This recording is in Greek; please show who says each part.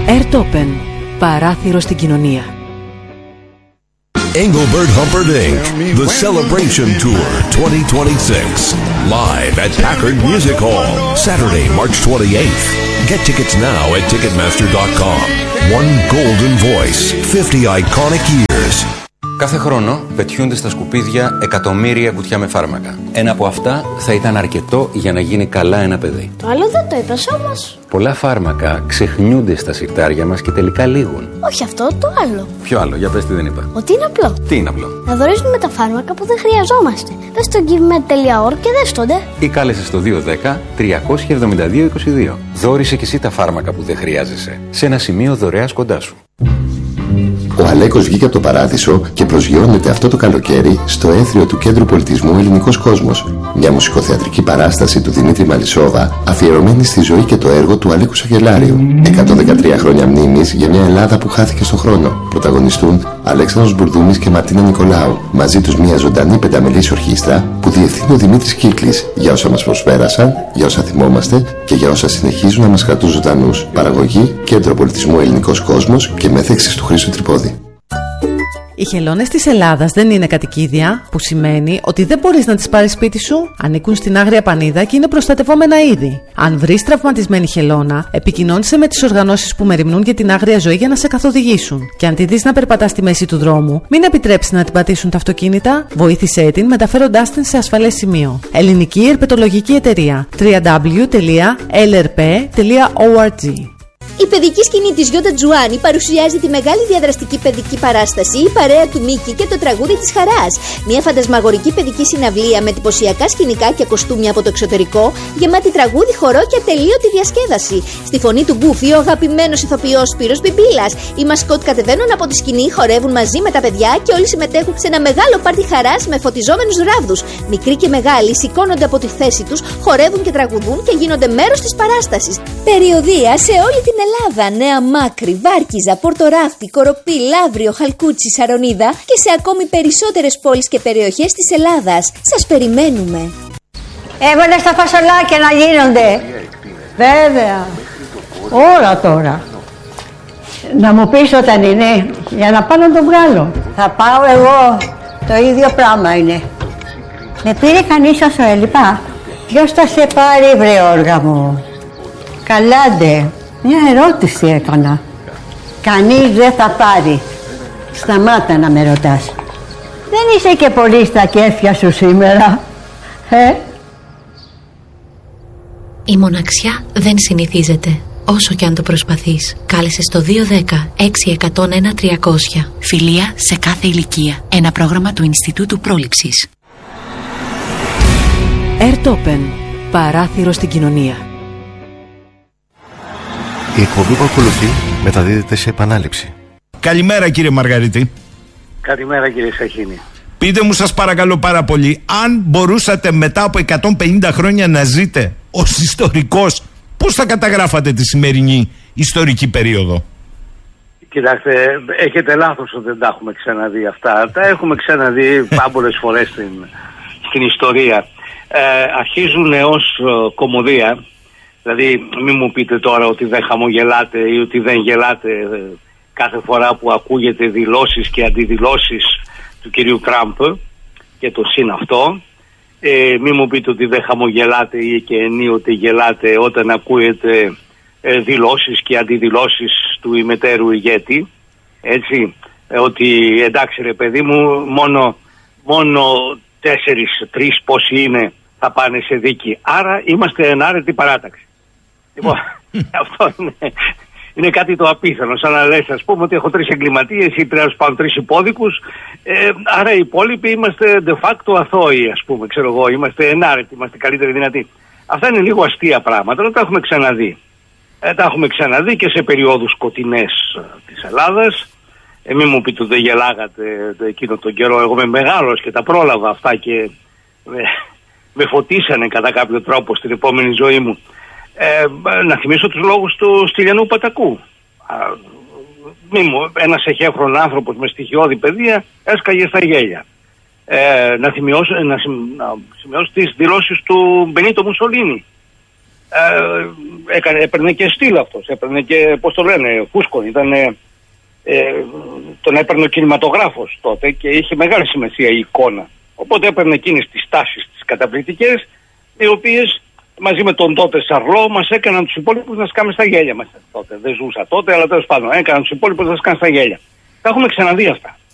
Speaker 1: Airtopen. Παράθυρο στην κοινωνία.
Speaker 2: Engelbert Humperdinck, The Celebration Tour 2026. Live at Packard Music Hall, Saturday, March 28th. Get tickets now at Ticketmaster.com. One golden voice, 50 iconic years.
Speaker 3: Κάθε χρόνο πετιούνται στα σκουπίδια εκατομμύρια κουτιά με φάρμακα. Ένα από αυτά θα ήταν αρκετό για να γίνει καλά ένα παιδί.
Speaker 4: Το άλλο δεν το είπες όμως.
Speaker 3: Πολλά φάρμακα ξεχνιούνται στα συρτάρια μας και τελικά λήγουν.
Speaker 4: Όχι αυτό, το άλλο.
Speaker 3: Ποιο άλλο, για πες τι δεν είπα.
Speaker 4: Ότι είναι απλό.
Speaker 3: Τι είναι απλό?
Speaker 4: Να δωρήσουμε τα φάρμακα που δεν χρειαζόμαστε. Πες στο givemed.org και δέστονται.
Speaker 3: Ή κάλεσε στο 210-372-22. Δώρισε κι εσύ τα φάρμακα που δεν χρειάζεσαι σε ένα σημείο δωρεάς κοντά σου.
Speaker 5: Ο Αλέκος βγήκε από το παράδεισο και προσγειώνεται αυτό το καλοκαίρι στο έθριο του Κέντρου Πολιτισμού Ελληνικός Κόσμος. Μια μουσικοθεατρική παράσταση του Δημήτρη Μαλισσόβα, αφιερωμένη στη ζωή και το έργο του Αλέκου Σαγγελάριου. 113 χρόνια μνήμης για μια Ελλάδα που χάθηκε στον χρόνο. Πρωταγωνιστούν Αλέξανδρος Μπουρδούμης και Μαρτίνα Νικολάου. Μαζί τους μια ζωντανή πενταμελής ορχήστρα που διευθύνει ο Δημήτρης Κύκλης για όσα μας προσπέρασαν, για όσα θυμόμαστε και για όσα συνεχίζουν να μας κρατούν ζωντανούς. Παραγωγή Κέντρο Πολιτισμού Ελληνικός Κόσμος και μέθεξης του Χρήστου Τρυπόδη.
Speaker 1: Οι χελώνες της Ελλάδας δεν είναι κατοικίδια, που σημαίνει ότι δεν μπορείς να τις πάρεις σπίτι σου. Ανήκουν στην Άγρια Πανίδα και είναι προστατευόμενα είδη. Αν βρεις τραυματισμένη χελώνα, επικοινώνησε με τις οργανώσεις που μεριμνούν για την άγρια ζωή για να σε καθοδηγήσουν. Και αν τη δεις να περπατά στη μέση του δρόμου, μην επιτρέψεις να την πατήσουν τα αυτοκίνητα. Βοήθησέ την μεταφέροντάς την σε ασφαλές σημείο. Ελληνική Ερπετολογική Εταιρεία. www.lrp.org.
Speaker 6: Η παιδική σκηνή της Γιώτα Τζουάνι παρουσιάζει τη μεγάλη διαδραστική παιδική παράσταση «Η παρέα του Μίκη και το τραγούδι της χαράς». Μια φαντασμαγορική παιδική συναυλία με εντυπωσιακά σκηνικά και κοστούμια από το εξωτερικό, γεμάτη τραγούδι, χορό και ατελείωτη διασκέδαση. Στη φωνή του Γκούφι, ο αγαπημένος ηθοποιός Σπύρος Μπιμπίλας. Οι μασκότ κατεβαίνουν από τη σκηνή, χορεύουν μαζί με τα παιδιά και όλοι συμμετέχουν σε ένα μεγάλο πάρτι χαράς με φωτιζόμενους ράβδους. Μικροί και μεγάλοι σηκώνονται από τη θέση τους, χορεύουν και τραγουδούν και γίνονται μέρος της παράστασης. Περιοδεία σε όλη την Ελλάδα, Νέα Μάκρη, Βάρκιζα, Πορτοράφτη, Κοροπή, Λαύριο, Χαλκούτσι, Σαρονίδα και σε ακόμη περισσότερες πόλεις και περιοχές της Ελλάδας. Σας περιμένουμε.
Speaker 7: Έβαλε στα φασολάκια να γίνονται. Βέβαια. Όλα τώρα. Να μου πεις όταν είναι, για να πάω να το βγάλω. Θα πάω εγώ. Το ίδιο πράγμα είναι. Με πήρε κανείς όσο έλειπα. Ποιος θα σε πάρει, βρε όργα μου? Καλάντε. Μια ερώτηση έκανα. Κανείς δεν θα πάρει. Σταμάτα να με ρωτάς. Δεν είσαι και πολύ στα κέφια σου σήμερα,
Speaker 8: Η μοναξιά δεν συνηθίζεται, όσο και αν το προσπαθείς. Κάλεσε στο 210-6101-300. Φιλία σε κάθε ηλικία. Ένα πρόγραμμα του Ινστιτούτου Πρόληψης.
Speaker 1: Airtopen. Παράθυρο στην κοινωνία.
Speaker 9: Η εκπομπή που ακολουθεί μεταδίδεται σε επανάληψη.
Speaker 10: Καλημέρα κύριε Μαργαρίτη.
Speaker 11: Καλημέρα κύριε Σαχίνη.
Speaker 10: Πείτε μου σας παρακαλώ πάρα πολύ, αν μπορούσατε μετά από 150 χρόνια να ζείτε ως ιστορικός, πώς θα καταγράφατε τη σημερινή ιστορική περίοδο?
Speaker 11: Κοιτάξτε, έχετε λάθος ότι δεν τα έχουμε ξαναδεί αυτά. Τα έχουμε ξαναδεί πάμπολες φορές στην ιστορία. Αρχίζουν ως κωμωδία. Δηλαδή μην μου πείτε τώρα ότι δεν χαμογελάτε ή ότι δεν γελάτε κάθε φορά που ακούγεται δηλώσεις και αντιδηλώσεις του κυρίου Τραμπ και το συν αυτό. Μην μου πείτε ότι δεν χαμογελάτε ή και ενίοτε γελάτε όταν ακούγεται δηλώσεις και αντιδηλώσεις του ημετέρου ηγέτη. Έτσι, ότι εντάξει ρε παιδί μου, μόνο 4-3 πόσοι είναι θα πάνε σε δίκη. Άρα είμαστε ενάρετη παράταξη. Λοιπόν, αυτό είναι κάτι το απίθανο. Σαν να λες, ας πούμε, ότι έχω 3 εγκληματίες ή πρέπει να πάω 3 υπόδικους. Άρα οι υπόλοιποι είμαστε de facto αθώοι, ας πούμε. Ξέρω εγώ, είμαστε ενάρετοι, είμαστε καλύτεροι δυνατοί. Αυτά είναι λίγο αστεία πράγματα, αλλά τα έχουμε ξαναδεί. Τα έχουμε ξαναδεί και σε περιόδους σκοτεινές της Ελλάδας. Μην μου πείτε ότι δεν γελάγατε εκείνο τον καιρό. Εγώ είμαι μεγάλος και τα πρόλαβα αυτά και με φωτίσανε κατά κάποιο τρόπο στην επόμενη ζωή μου. Να θυμίσω τους λόγους του Στυλιανού Πατακού. Ένας εχέφρον άνθρωπος με στοιχειώδη παιδεία έσκαγε στα γέλια. Να σημειώσω τις δηλώσεις του Μπενίτο Μουσολίνη. έπαιρνε και στυλ αυτός, έπαιρνε και, πώς το λένε, φούσκον, τον έπαιρνε ο κινηματογράφος τότε και είχε μεγάλη σημασία η εικόνα. Οπότε έπαιρνε εκείνες τις τάσεις, τις καταπληκτικές, οι οποίες μαζί με τον τότε Σαρλό μας έκαναν τους υπόλοιπους να σκάμε στα γέλια μας τότε. Δεν ζούσα τότε, αλλά τέλος πάντων έκαναν τους υπόλοιπους να σκάνε στα γέλια. Τα έχουμε ξαναδεί αυτά.